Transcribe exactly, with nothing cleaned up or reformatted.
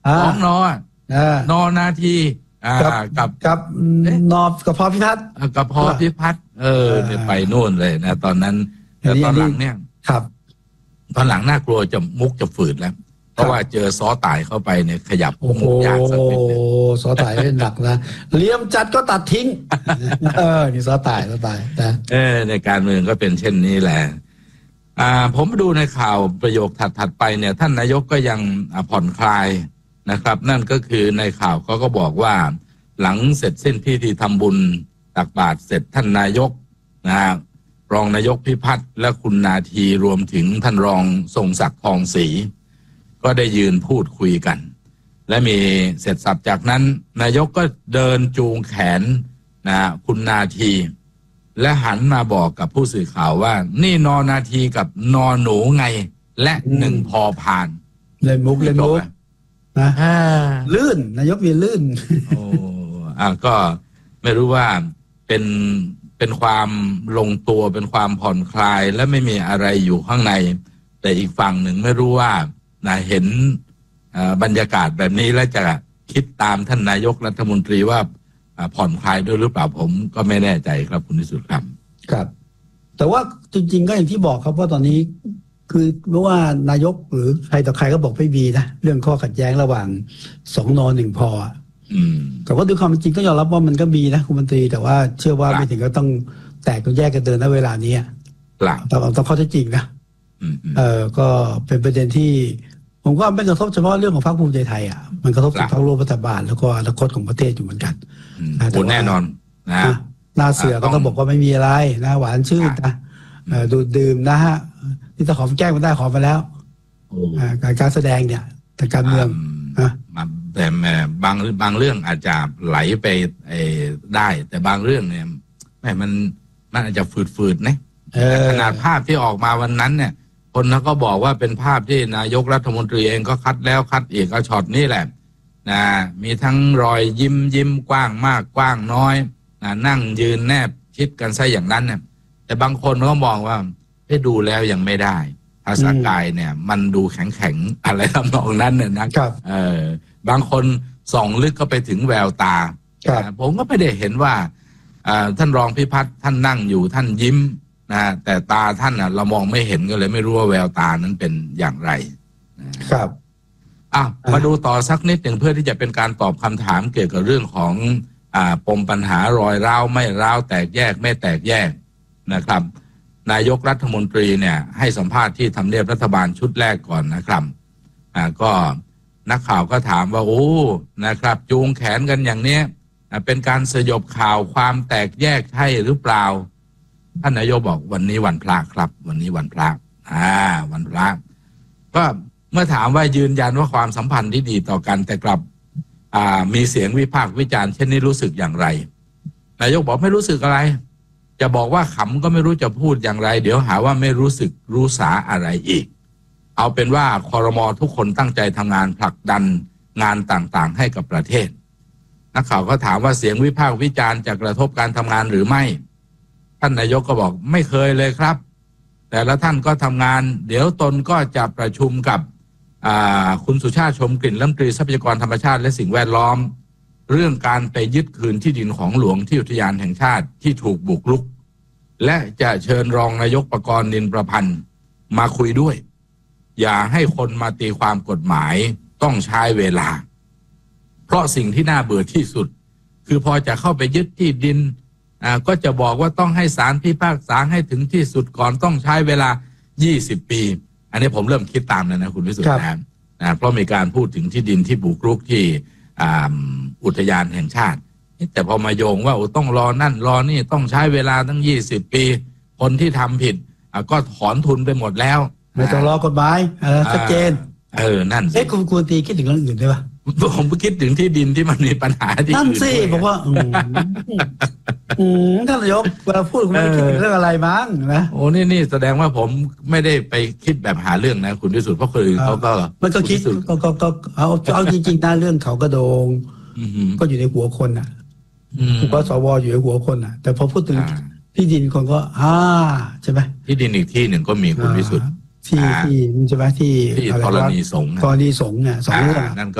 สองนอนอนาทีกับกับนอกับพอพิพัฒน์กับพอพิพัฒน์เออไปโน่นเลยนะตอนนั้นแต่ตอนหลังเนี่ยครับตอนหลังน่ากลัวจะมุกจะฝืดแล้วเพราะว่าเจอซ้อตายเข้าไปเนี่ยขยับมุกยากสักนิดนึงโอ้ซ้อตายเป็นหนักนะเลี่ยมจัดก็ตัดทิ้งเออนี่ซ้อตายซ้อตายนะเออในการเมืองก็เป็นเช่นนี้แหละอ่าผมดูในข่าวประโยคถัดๆไปเนี่ยท่านนายกก็ยังผ่อนคลายนะครับนั่นก็คือในข่าวเขาก็บอกว่าหลังเสร็จสิ้นพิธีทำบุญตักบาตรเสร็จท่านนายกนะฮะรองนายกพิพัฒน์และคุณนาทีรวมถึงท่านรองทรงศักดิ์ทองศรีก็ได้ยืนพูดคุยกันและมีเสร็จสับจากนั้นนายกก็เดินจูงแขนนะคุณนาทีและหันมาบอกกับผู้สื่อข่าวว่านี่นอนาทีกับนอหนูไงและหนึ่งพอพานเล่นมุกเล่นมุกนะลื่นนายกมีลื่นโอ้อ่าก็ไม่รู้ว่าเป็นเป็นความลงตัวเป็นความผ่อนคลายและไม่มีอะไรอยู่ข้างในแต่อีกฝั่งหนึ่งไม่รู้ว่านะเห็นบรรยากาศแบบนี้แล้วจะคิดตามท่านนายกรัฐมนตรีว่าผ่อนคลายด้วยหรือเปล่าผมก็ไม่แน่ใจครับคุณนิสุทธิ์ครับครับแต่ว่าจริงๆก็อย่างที่บอกครับว่าตอนนี้คือไม่ว่านายกหรือใครต่อใครก็บอกไม่มีนะเรื่องข้อขัดแย้งระหว่างสองนอหนึ่งพออืมแต่ว่าด้วยความจริงต้องยอมรับว่ามันก็มีนะคุณมนตรีแต่ว่าเชื่อว่าไม่ถึงก็ต้องแตกต้องแยกกันเดินณเวลานี้ต้องต้องข้อเท็จจริงนะเออก็เป็นประเด็นที่ผมว่าไม่กระทบเฉพาะเรื่องของพรรคภูมิใจไทยอ่ะมันกระทบถึงพรรคร่วมรัฐบาลแล้วก็อนาคตของประเทศอยู่เหมือนกันแต่แน่นอนนะหน้าเสือก็ต้องบอกว่าไม่มีอะไรนะหวานชื่นนะดูดื่มนะฮะที่จะขอแก้งมันได้ขอมาแล้วการการแสดงเนี่ยแต่การเมืองแต่บางบางเรื่องอาจจะไหลไปได้แต่บางเรื่องเนี่ยแม่มันมันอาจจะฝืดๆนะขนาดภาพที่ออกมาวันนั้นเนี่ยคนเขาก็บอกว่าเป็นภาพที่นายกรัฐมนตรีเองก็คัดแล้วคัดอีกก็ช็อตนี่แหละนะมีทั้งรอยยิ้มยิ้มกว้างมากกว้างน้อยนะนั่งยืนแนบชิดกันซะอย่างนั้นเนี่ยแต่บางคนก็มองว่าให้ดูแล้วยังไม่ได้ภาษากายเนี่ยมันดูแข็งแข็งอะไรทำนองนั้นเนี่ยนะครับเออบางคนส่องลึกก็ไปถึงแววตาผมก็ไม่ได้เห็นว่าท่านรองพิพัฒน์ท่านนั่งอยู่ท่านยิ้มนะแต่ตาท่านน่ะเรามองไม่เห็นก็เลยไม่รู้ว่าแววตานั้นเป็นอย่างไรครับอ่ะมาดูต่อสักนิดหนึ่งเพื่อที่จะเป็นการตอบคำถามเกี่ยวกับเรื่องของอ่าปมปัญหารอยร้าวไม่ร้าวแตกแยกไม่แตกแยกนะครับนายกรัฐมนตรีเนี่ยให้สัมภาษณ์ที่ทำเนียบรัฐบาลชุดแรกก่อนนะครับอ่าก็นักข่าวก็ถามว่าโอ้นะครับจูงแขนกันอย่างนี้เป็นการสยบข่าวความแตกแยกใช่หรือเปล่าท่านนายกบอกวันนี้วันพระครับวันนี้วันพระอ่าวันพระก็เมื่อถามว่ายืนยันว่าความสัมพันธ์ที่ดีต่อกันแต่กลับอ่ามีเสียงวิพากษ์วิจารณ์เช่นนี้รู้สึกอย่างไรนายกบอกไม่รู้สึกอะไรจะบอกว่าขำก็ไม่รู้จะพูดอย่างไรเดี๋ยวหาว่าไม่รู้สึกรู้สาอะไรอีกเอาเป็นว่าครม.ทุกคนตั้งใจทำงานผลักดันงานต่างๆให้กับประเทศนักข่าวก็ถามว่าเสียงวิพากษ์วิจารณ์จะกระทบการทำงานหรือไม่ท่านนายกก็บอกไม่เคยเลยครับแต่ละท่านก็ทำงานเดี๋ยวตนก็จะประชุมกับคุณสุชาติชมกลิ่นรัฐมนตรีทรัพยากรธรรมชาติและสิ่งแวดล้อมเรื่องการไปยึดคืนที่ดินของหลวงที่อุทยานแห่งชาติที่ถูกบุกรุกและจะเชิญรองนายกประกรณ์นินประพันธ์มาคุยด้วยอย่าให้คนมาตีความกฎหมายต้องใช้เวลาเพราะสิ่งที่น่าเบื่อที่สุดคือพอจะเข้าไปยึดที่ดินอ่าก็จะบอกว่าต้องให้ศาลพิพากษาให้ถึงที่สุดก่อนต้องใช้เวลายี่สิบปีอันนี้ผมเริ่มคิดตามแล้วนะคุณวิสุทธิ์นะนะเพราะมีการพูดถึงที่ดินที่บุกรุกที่อ่าอุทยานแห่งชาติแต่พอมาโยงว่าต้องรอนั่นรอนี่ต้องใช้เวลาตั้งยี่สิบปีคนที่ทำผิดอ่าก็ถอนทุนไปหมดแล้วไม่ต้องรอกฎหมายเออชัดเจนเออนั่นเอ๊ะคุณควรตีคิดถึงเรื่องอื่นได้ปะผมคิดถึงที่ดินที่มันมีปัญหาที่นั่นสิผมว่าอืมท่านนายกเวลาพูดคุณไม่คิดถึงเรื่องอะไรมั้งนะโอ้นี่นี่แสดงว่าผมไม่ได้ไปคิดแบบหาเรื่องนะคุณที่สุดเพราะคนอื่นเขาก็มันก็คิดก็ก็ก็เอาเอาจริงๆนะเรื่องเขากระโดงก็อยู่ในหัวคนอ่ะเพราะสวอยู่ในหัวคนอ่ะแต่พอพูดถึงที่ดินคนก็อ่าใช่ไหมที่ดินอีกที่หนึ่งก็มีคุณวิสุทธิ์ที่ที่ใช่ไหมที่กรณีสงฆ์กรณีสงฆ์เนี่ยสองเรื่อง